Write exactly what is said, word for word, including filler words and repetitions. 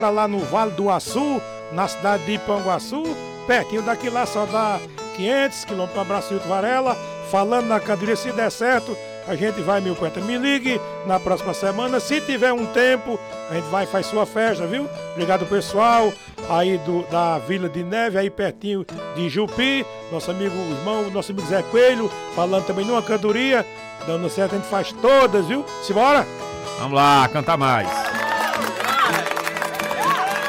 lá no Vale do Açu, na cidade de Ipanguaçu, pertinho daqui lá só dá quinhentos quilômetros para Braço Varela. Falando na cantoria, se der certo, a gente vai, meu poeta. Me ligue na próxima semana, se tiver um tempo, a gente vai e faz sua festa, viu? Obrigado, pessoal, aí do, da Vila de Neve, aí pertinho de Jupi, nosso amigo irmão, nosso amigo Zé Coelho, falando também numa cantoria, dando certo, a gente faz todas, viu? Simbora? Vamos lá, cantar mais.